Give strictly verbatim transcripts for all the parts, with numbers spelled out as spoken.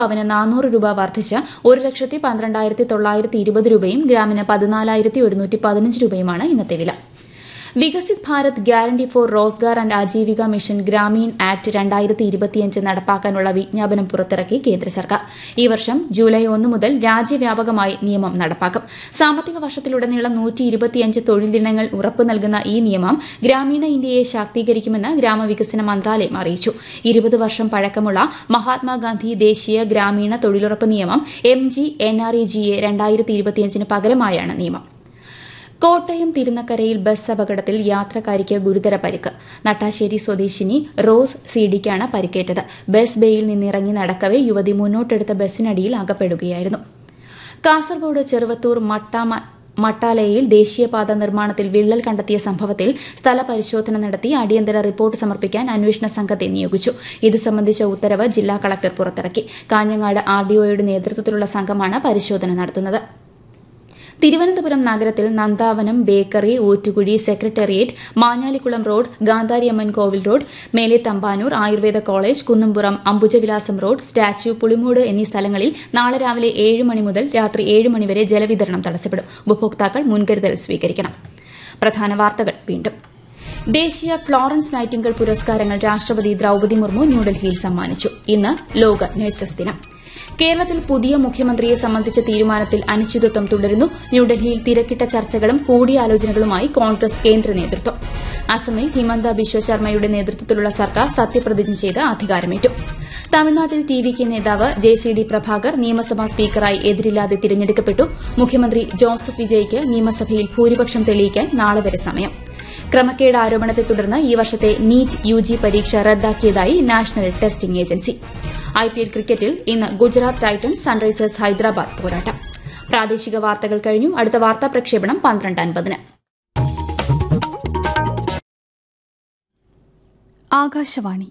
അവന് നാനൂറ് രൂപ വർദ്ധിച്ച് ഒരു ലക്ഷത്തി പന്ത്രണ്ടായിരത്തി തൊള്ളായിരത്തി ഇരുപത് രൂപയും ഗ്രാമിന് പതിനാലായിരത്തി ഒരുന്നൂറ്റി പതിനഞ്ച് രൂപയുമാണ് ഇന്നത്തെ വില. Viksit Bharat guarantee four Rozgar and Aajeevika mission Gramin act രണ്ടായിരത്തി ഇരുപത്തിയഞ്ച് നടപ്പാക്കാനുള്ള വിജ്ഞാപനം പുറത്തിറക്കി കേന്ദ്ര സർക്കാർ. ഈ വർഷം ജൂലൈ ഒന്ന് മുതൽ രാജ്യവ്യാപകമായി നിയമം നടപ്പാക്കും. സാമ്പത്തിക വർഷത്തിലുടനീളം നൂറ്റി ഇരുപത്തിയഞ്ച് തൊഴിൽ ദിനങ്ങൾ ഉറപ്പു നൽകുന്ന ഈ നിയമം ഗ്രാമീണ ഇന്ത്യയെ ശാക്തീകരിക്കുമെന്ന് ഗ്രാമവികസന മന്ത്രാലയം അറിയിച്ചു. ഇരുപത് വർഷം പഴക്കമുള്ള മഹാത്മാഗാന്ധി ദേശീയ ഗ്രാമീണ തൊഴിലുറപ്പ് നിയമം M G N R E G A രണ്ടായിരത്തി ഇരുപത്തിയഞ്ചിന് പകരമായാണ് നിയമം. കോട്ടയം തിരുനക്കരയിൽ ബസ് അപകടത്തിൽ യാത്രക്കാരിക്ക് ഗുരുതര പരിക്ക്. നട്ടാശ്ശേരി സ്വദേശിനി റോസ് സിഡിക്കാണ് പരിക്കേറ്റത്. ബസ് ബേയിൽ നിന്നിറങ്ങി നടക്കവെ യുവതി മുന്നോട്ടെടുത്ത ബസ്സിനടിയിൽ അകപ്പെടുകയായിരുന്നു. കാസർഗോഡ് ചെറുവത്തൂർ മട്ടാലയിൽ ദേശീയപാത നിർമ്മാണത്തിൽ വിള്ളൽ കണ്ടെത്തിയ സംഭവത്തിൽ സ്ഥലപരിശോധന നടത്തി അടിയന്തര റിപ്പോർട്ട് സമർപ്പിക്കാൻ അന്വേഷണ സംഘത്തെ നിയോഗിച്ചു. ഇത് സംബന്ധിച്ച ഉത്തരവ് ജില്ലാ കളക്ടർ പുറത്തിറക്കി. കാഞ്ഞങ്ങാട് ആർ ഡി ഒയുടെ നേതൃത്വത്തിലുള്ള സംഘമാണ് പരിശോധന നടത്തുന്നത്. തിരുവനന്തപുരം നഗരത്തിൽ Nandavanam bakery, Oottukuzhy, secretariat, Manjalikulam road, Gandhariamman കോവിൽ റോഡ്, മേലെ Thampanoor, Ayurveda college, Kunnampuram Ambujavilasam road, statue, Pulimoodu എന്നീ സ്ഥലങ്ങളിൽ നാളെ രാവിലെ ഏഴ് മണി മുതൽ രാത്രി ഏഴ് മണിവരെ ജലവിതരണം തടസ്സപ്പെടും. ഉപഭോക്താക്കൾ മുൻകരുതൽ സ്വീകരിക്കണം. പ്രധാന വാർത്തകൾ വീണ്ടും. ദേശീയ ഫ്ലോറൻസ് നൈറ്റിംഗേൽ പുരസ്കാരങ്ങൾ രാഷ്ട്രപതി ദ്രൌപദി മുർമു ന്യൂഡൽഹിയിൽ സമ്മാനിച്ചു. ഇന്ന് ലോക നഴ്സസ് ദിനം. കേരളത്തിൽ പുതിയ മുഖ്യമന്ത്രിയെ സംബന്ധിച്ച തീരുമാനത്തിൽ അനിശ്ചിതത്വം തുടരുന്നു. ന്യൂഡൽഹിയിൽ തിരക്കിട്ട ചർച്ചകളും കൂടിയാലോചനകളുമായി കോൺഗ്രസ് കേന്ദ്ര നേതൃത്വം. അസമിൽ ഹിമന്ത ബിശ്വ ശർമ്മയുടെ നേതൃത്വത്തിലുള്ള സർക്കാർ സത്യപ്രതിജ്ഞ ചെയ്ത് അധികാരമേറ്റു. തമിഴ്നാട്ടിൽ ടി വി കെ നേതാവ് ജെ സി ഡി പ്രഭാകർ നിയമസഭാ സ്പീക്കറായി എതിരില്ലാതെ തിരഞ്ഞെടുക്കപ്പെട്ടു. മുഖ്യമന്ത്രി ജോസഫ് വിജയ്ക്ക് നിയമസഭയിൽ ഭൂരിപക്ഷം തെളിയിക്കാൻ നാളെ വരെ സമയം. ക്രമക്കേട് ആരോപണത്തെ തുടർന്ന് ഈ വർഷത്തെ നീറ്റ് യു ജി പരീക്ഷ റദ്ദാക്കിയതായി national testing agency. I P L ക്രിക്കറ്റിൽ ഇന്ന് ഗുജറാത്ത് ടൈറ്റൻസ് സൺറൈസേഴ്സ് ഹൈദരാബാദ് പോരാട്ടം. പ്രാദേശിക വാർത്തകൾ കഴിഞ്ഞു. അടുത്ത വാർത്താ പ്രക്ഷേപണം പന്ത്രണ്ട് അൻപതിന്. ആകാശവാണി.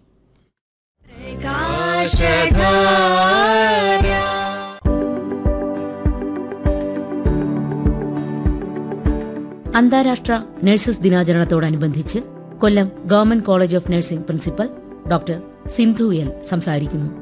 അന്താരാഷ്ട്ര nurses ദിനാചരണത്തോടനുബന്ധിച്ച് Kollam government college of nursing principal doctor Sindhu L സംസാരിക്കുന്നു.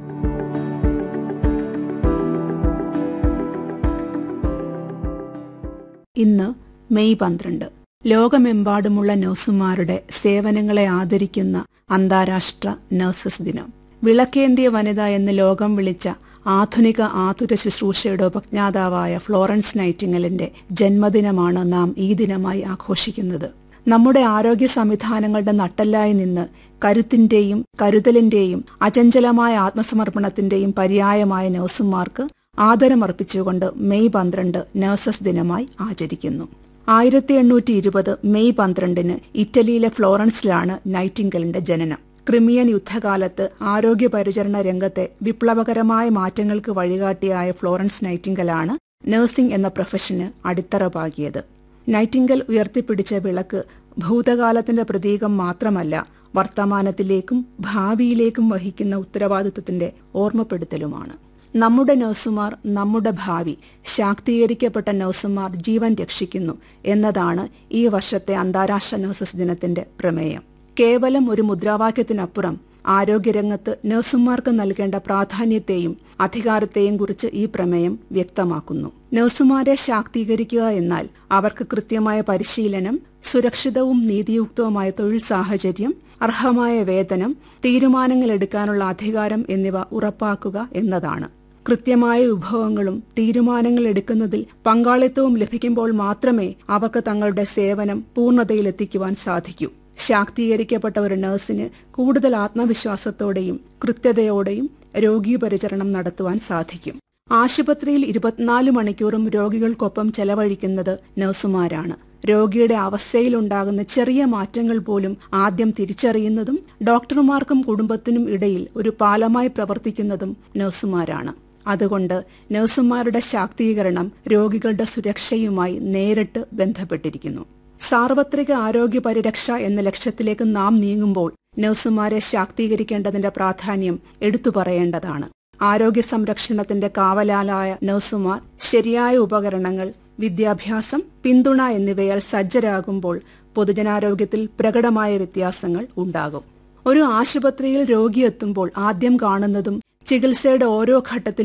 ഇന്ന് മെയ് പന്ത്രണ്ട് ലോകമെമ്പാടുമുള്ള നഴ്സുമാരുടെ സേവനങ്ങളെ ആദരിക്കുന്ന അന്താരാഷ്ട്ര നഴ്സസ് ദിനം. വിളക്കേന്തിയ വനിത എന്ന് ലോകം വിളിച്ച ആധുനിക ആതുര ശുശ്രൂഷയുടെ ഉപജ്ഞാതാവായ ഫ്ലോറൻസ് നൈറ്റിംഗേലിന്റെ ജന്മദിനമാണ് നാം ഈ ദിനമായി ആഘോഷിക്കുന്നത്. നമ്മുടെ ആരോഗ്യ സംവിധാനങ്ങളുടെ നട്ടെല്ലായി നിന്ന് കരുത്തിന്റെയും കരുതലിന്റെയും അചഞ്ചലമായ ആത്മസമർപ്പണത്തിന്റെയും പര്യായമായ നഴ്സുമാർക്ക് ആദരമർപ്പിച്ചുകൊണ്ട് മെയ് പന്ത്രണ്ട് നഴ്സസ് ദിനമായി ആചരിക്കുന്നു. ആയിരത്തി എണ്ണൂറ്റി ഇരുപത് മെയ് പന്ത്രണ്ടിന് ഇറ്റലിയിലെ ഫ്ലോറൻസിലാണ് നൈറ്റിംഗേലിന്റെ ജനനം. ക്രിമിയൻ യുദ്ധകാലത്ത് ആരോഗ്യപരിചരണ രംഗത്തെ വിപ്ലവകരമായ മാറ്റങ്ങൾക്ക് വഴികാട്ടിയായ ഫ്ലോറൻസ് നൈറ്റിംഗേലാണ് നഴ്സിംഗ് എന്ന പ്രൊഫഷന് അടിത്തറ പാകിയത്. നൈറ്റിംഗേൽ ഉയർത്തിപ്പിടിച്ച വിളക്ക് ഭൂതകാലത്തിന്റെ പ്രതീകം മാത്രമല്ല, വർത്തമാനത്തിലേക്കും ഭാവിയിലേക്കും വഹിക്കുന്ന ഉത്തരവാദിത്വത്തിന്റെ ഓർമ്മപ്പെടുത്തലുമാണ്. നമ്മുടെ നഴ്സുമാർ നമ്മുടെ ഭാവി, ശാക്തീകരിക്കപ്പെട്ട നഴ്സുമാർ ജീവൻ രക്ഷിക്കുന്നു എന്നതാണ് ഈ വർഷത്തെ അന്താരാഷ്ട്ര നഴ്സസ് ദിനത്തിന്റെ പ്രമേയം. കേവലം ഒരു മുദ്രാവാക്യത്തിനപ്പുറം ആരോഗ്യരംഗത്ത് നഴ്സുമാർക്ക് നൽകേണ്ട പ്രാധാന്യത്തെയും അധികാരത്തെയും കുറിച്ച് ഈ പ്രമേയം വ്യക്തമാക്കുന്നു. നഴ്സുമാരെ ശാക്തീകരിക്കുക എന്നാൽ അവർക്ക് കൃത്യമായ പരിശീലനം, സുരക്ഷിതവും നീതിയുക്തവുമായ തൊഴിൽ സാഹചര്യം, അർഹമായ വേതനം, തീരുമാനങ്ങൾ എടുക്കാനുള്ള അധികാരം എന്നിവ ഉറപ്പാക്കുക എന്നതാണ്. കൃത്യമായ വിഭവങ്ങളും തീരുമാനങ്ങൾ എടുക്കുന്നതിൽ പങ്കാളിത്തവും ലഭിക്കുമ്പോൾ മാത്രമേ അവർക്ക് തങ്ങളുടെ സേവനം പൂർണ്ണതയിലെത്തിക്കുവാൻ സാധിക്കൂ. ശാക്തീകരിക്കപ്പെട്ട ഒരു നഴ്സിന് കൂടുതൽ ആത്മവിശ്വാസത്തോടെയും കൃത്യതയോടെയും രോഗീപരിചരണം നടത്തുവാൻ സാധിക്കും. ആശുപത്രിയിൽ ഇരുപത്തിനാല് മണിക്കൂറും രോഗികൾക്കൊപ്പം ചെലവഴിക്കുന്നത് നഴ്സുമാരാണ്. രോഗിയുടെ അവസ്ഥയിലുണ്ടാകുന്ന ചെറിയ മാറ്റങ്ങൾ പോലും ആദ്യം തിരിച്ചറിയുന്നതും ഡോക്ടർമാർക്കും കുടുംബത്തിനും ഇടയിൽ ഒരു പാലമായി പ്രവർത്തിക്കുന്നതും നഴ്സുമാരാണ്. അതുകൊണ്ട് നഴ്സുമാരുടെ ശാക്തീകരണം രോഗികളുടെ സുരക്ഷയുമായി നേരിട്ട് ബന്ധപ്പെട്ടിരിക്കുന്നു. സാർവത്രിക ആരോഗ്യ പരിരക്ഷ എന്ന ലക്ഷ്യത്തിലേക്ക് നാം നീങ്ങുമ്പോൾ നഴ്സുമാരെ ശാക്തീകരിക്കേണ്ടതിന്റെ പ്രാധാന്യം എടുത്തു പറയേണ്ടതാണ്. ആരോഗ്യ സംരക്ഷണത്തിന്റെ കാവലാലായ നഴ്സുമാർ ശരിയായ ഉപകരണങ്ങൾ, വിദ്യാഭ്യാസം, പിന്തുണ എന്നിവയാൽ സജ്ജരാകുമ്പോൾ പൊതുജനാരോഗ്യത്തിൽ പ്രകടമായ വ്യത്യാസങ്ങൾ ഉണ്ടാകും. ഒരു ആശുപത്രിയിൽ രോഗിയെത്തുമ്പോൾ ആദ്യം കാണുന്നതും ചികിത്സയുടെ ഓരോ ഘട്ടത്തിൽ